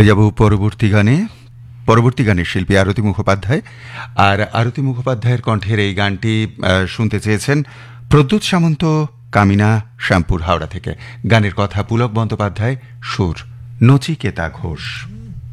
যাব পরবর্তী গানের শিল্পী আরতি মুখোপাধ্যায়। আর আরতি মুখোপাধ্যায়ের কণ্ঠের এই গানটি শুনতে চেয়েছেন প্রদ্যুৎ সামন্ত, কামিনা, শ্যামপুর, হাওড়া থেকে। গানের কথা পুলক বন্দ্যোপাধ্যায়, সুর নচিকেতা ঘোষ।